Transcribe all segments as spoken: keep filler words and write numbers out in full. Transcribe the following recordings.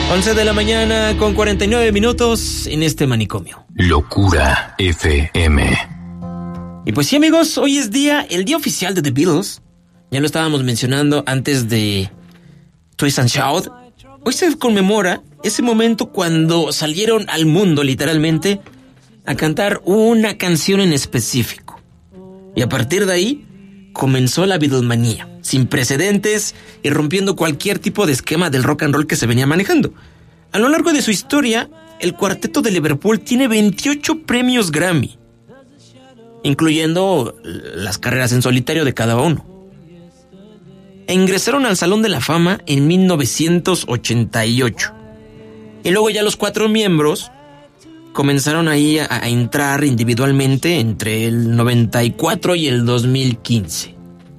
once de la mañana con cuarenta y nueve minutos en este manicomio. Locura F M. Y pues sí, amigos, hoy es día, el día oficial de The Beatles. Ya lo estábamos mencionando antes de Twist and Shout. Hoy se conmemora ese momento cuando salieron al mundo, literalmente, a cantar una canción en específico. Y a partir de ahí comenzó la Beatlemanía, sin precedentes y rompiendo cualquier tipo de esquema del rock and roll que se venía manejando. A lo largo de su historia, el Cuarteto de Liverpool tiene veintiocho premios Grammy, incluyendo las carreras en solitario de cada uno. E ingresaron al Salón de la Fama en mil novecientos ochenta y ocho. Y luego ya los cuatro miembros comenzaron ahí a, a entrar individualmente entre el noventa y cuatro y el dos mil quince.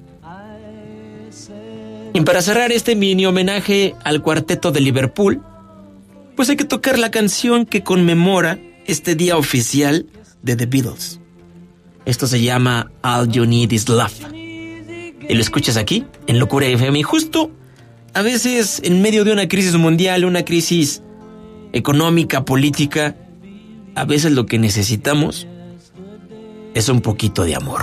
Y para cerrar este mini homenaje al Cuarteto de Liverpool, pues hay que tocar la canción que conmemora este día oficial de The Beatles. Esto se llama All You Need Is Love. Y lo escuchas aquí, en Locura F M. Y justo, a veces, en medio de una crisis mundial, una crisis económica, política, a veces lo que necesitamos es un poquito de amor.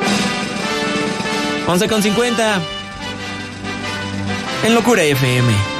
once con cincuenta en Locura F M.